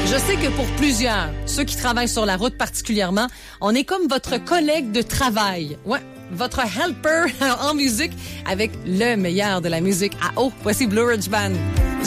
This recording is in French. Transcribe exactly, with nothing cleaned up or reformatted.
Je sais que pour plusieurs, ceux qui travaillent sur la route particulièrement, on est comme votre collègue de travail. Ouais, votre helper en musique avec le meilleur de la musique à eau. Voici Blue Ridge Band.